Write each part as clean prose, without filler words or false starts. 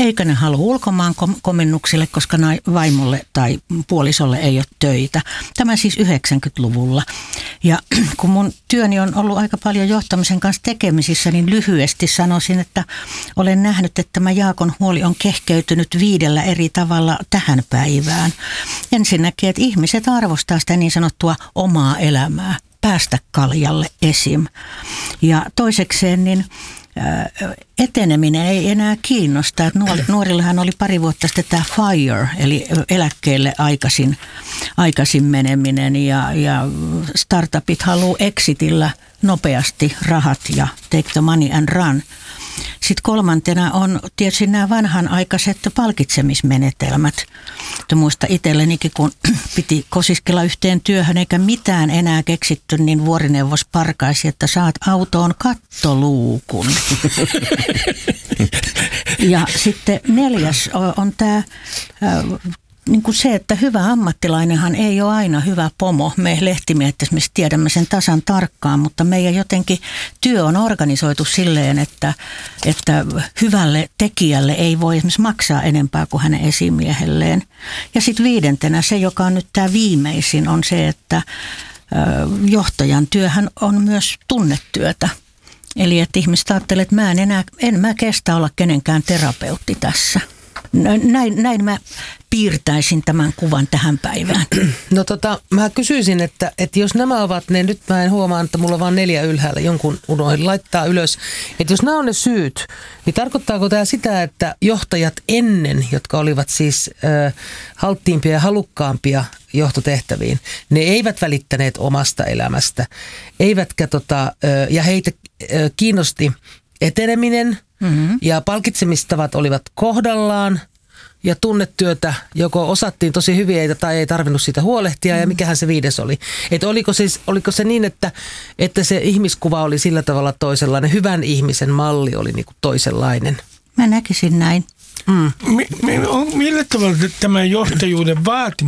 eikä ne halua ulkomaan komennuksille, koska vaimolle tai puolisolle ei ole töitä. Tämä siis 90-luvulla. Ja kun mun työni on ollut aika paljon johtamisen kanssa tekemisissä, niin lyhyesti sanoisin, että olen nähnyt, että tämä Jaakon huoli on kehkeytynyt 5 eri tavalla tähän päivään. Ensinnäkin, että ihmiset arvostaa sitä niin sanottua omaa elämää, päästä kaljalle esim. Ja toisekseen, niin eteneminen ei enää kiinnosta. Että nuorillahan oli pari vuotta sitten tämä FIRE, eli eläkkeelle aikaisin meneminen, ja startupit haluaa exitillä nopeasti rahat ja take the money and run. Sitten kolmantena on tietysti nämä vanhanaikaiset palkitsemismenetelmät. Muista itsellenikin, kun piti kosiskella yhteen työhön eikä mitään enää keksitty, niin vuorineuvos parkaisi, että saat autoon kattoluukun. Ja sitten 4. on tämä niin kuin se, että hyvä ammattilainenhan ei ole aina hyvä pomo. Me lehtimiehet esimerkiksi tiedämme sen tasan tarkkaan, mutta meidän jotenkin työ on organisoitu silleen, että hyvälle tekijälle ei voi esimerkiksi maksaa enempää kuin hänen esimiehelleen. Ja sitten 5. se, joka on nyt tämä viimeisin, on se, että johtajan työhän on myös tunnetyötä. Eli että ihmiset ajattelee, että en mä kestä olla kenenkään terapeutti tässä. Näin mä piirtäisin tämän kuvan tähän päivään. No mä kysyisin, että jos nämä ovat ne, nyt mä en huomaa, että mulla on vaan 4 ylhäällä, jonkun unohdin laittaa ylös. Että jos nämä on ne syyt, niin tarkoittaako tämä sitä, että johtajat ennen, jotka olivat siis halttiimpia ja halukkaampia johtotehtäviin, ne eivät välittäneet omasta elämästä, eivätkä ja heitä kiinnosti eteneminen, ja palkitsemistavat olivat kohdallaan ja tunnetyötä joko osattiin tosi hyvin tai ei tarvinnut siitä huolehtia ja mikähän se 5. oli. Että oliko se niin, että se ihmiskuva oli sillä tavalla toisenlainen, hyvän ihmisen malli oli niinku toisenlainen? Mä näkisin näin. Millä tavalla tämä johtajuuden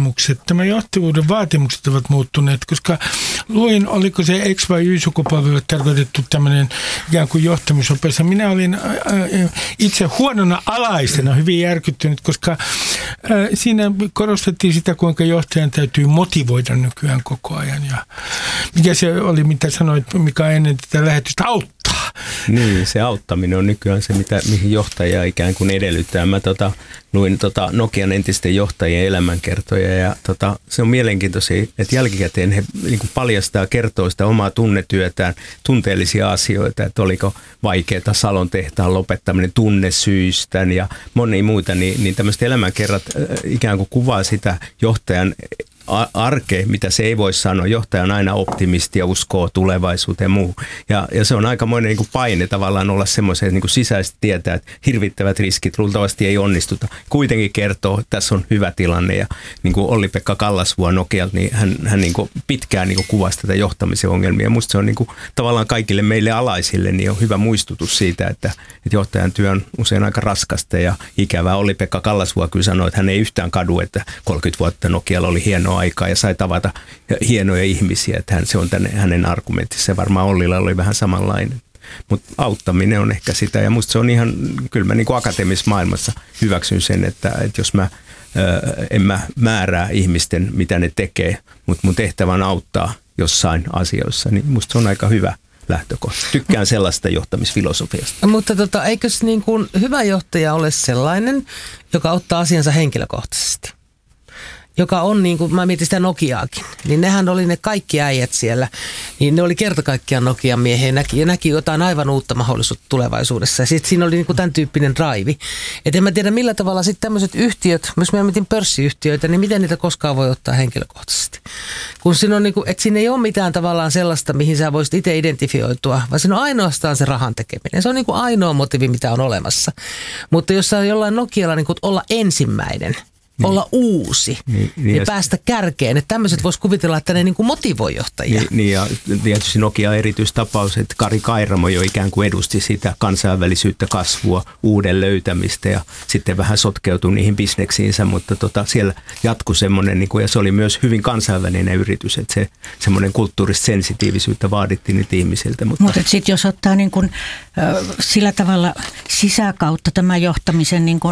vaatimukset ovat muuttuneet, koska luin, oliko se X- vai Y-sukupolvelle tarkoitettu tämmöinen ikään kuin johtamisopetus. Minä olin itse huonona alaisena hyvin järkyttynyt, koska siinä korostettiin sitä, kuinka johtajan täytyy motivoida nykyään koko ajan. Ja mikä se oli, mitä sanoit, mikä ennen tätä lähetystä auttaa. Niin, se auttaminen on nykyään se, mihin johtaja ikään kuin edellyttää. Mä luin Nokian entisten johtajien elämänkertoja ja se on mielenkiintoisia, että jälkikäteen he niin kuin paljastaa, kertoo sitä omaa tunnetyötään, tunteellisia asioita, että oliko vaikeaa Salon tehtaan lopettaminen tunnesyistä ja monia muita, niin tämmöiset elämänkerrat ikään kuin kuvaa sitä johtajan arkea, mitä se ei voi sanoa. Johtaja on aina optimisti ja uskoo tulevaisuuteen ja muu. Ja se on aikamoinen niin kuin paine tavallaan olla semmoisen, että niin kuin sisäisesti tietää, että hirvittävät riskit luultavasti ei onnistuta. Kuitenkin kertoo, että tässä on hyvä tilanne. Ja niin kuin Olli-Pekka Kallasvuo Nokialta, niin hän niin kuin pitkään niin kuin kuvasi tätä johtamisen ongelmia. Musta se on niin kuin tavallaan kaikille meille alaisille niin on hyvä muistutus siitä, että johtajan työ on usein aika raskasta ja ikävää. Olli-Pekka Kallasvuo kyllä sanoi, että hän ei yhtään kadu, että 30 vuotta Nokialla oli hienoa aikaa ja sai tavata hienoja ihmisiä, että se on hänen argumentissa. Se varmaan Ollilla oli vähän samanlainen. Mutta auttaminen on ehkä sitä ja musta se on ihan, kyllä mä niin kuin akateemisessa maailmassa hyväksyn sen, että jos en mä määrää ihmisten, mitä ne tekee, mutta mun tehtävä on auttaa jossain asioissa, niin musta se on aika hyvä lähtökohta. Tykkään sellaista johtamisfilosofiasta. Mutta eikös niin kuin hyvä johtaja ole sellainen, joka ottaa asiansa henkilökohtaisesti? Joka on niin kuin, mä mietin sitä Nokiaakin, niin nehän oli ne kaikki äijät siellä, niin ne oli kerta kaikkiaan Nokian miehiä ja näki jotain aivan uutta mahdollisuutta tulevaisuudessa. Ja sitten siinä oli niin kuin tämän tyyppinen drive. Et en mä tiedä millä tavalla sitten tämmöiset yhtiöt, jos mä mietin pörssiyhtiöitä, niin miten niitä koskaan voi ottaa henkilökohtaisesti. Kun siinä on niin kuin, että siinä ei ole mitään tavallaan sellaista, mihin sä voisit itse identifioitua, vaan siinä on ainoastaan se rahan tekeminen. Se on niin kuin ainoa motiivi, mitä on olemassa. Mutta jos sä on jollain Nokialla niin kuin olla ensimmäinen, olla uusi ja päästä kärkeen. Että tämmöiset voisi kuvitella, että ne niin kuin motivoi johtajia. Niin ja tietysti Nokia erityistapaus, että Kari Kairamo jo ikään kuin edusti sitä kansainvälisyyttä, kasvua, uuden löytämistä ja sitten vähän sotkeutui niihin bisneksiinsä, mutta siellä jatkui semmoinen, niin kuin, ja se oli myös hyvin kansainvälinen yritys, että se semmoinen kulttuurista sensitiivisyyttä vaadittiin nyt ihmisiltä. Mutta sitten jos ottaa niin kuin, sillä tavalla sisäkautta tämä johtamisen niin kuin